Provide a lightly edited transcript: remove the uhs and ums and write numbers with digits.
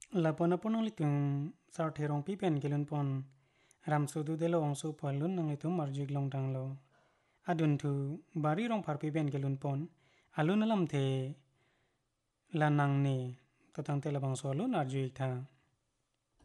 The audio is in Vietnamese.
La pon pon li tung sar therong pi pen kelun pon ram su du de lo ong su pon lun nang itu marjik long tang lo adun tu bari rong par pi pen kelun pon alun alam the la nang ne tatang te la bang so lun arju ik tha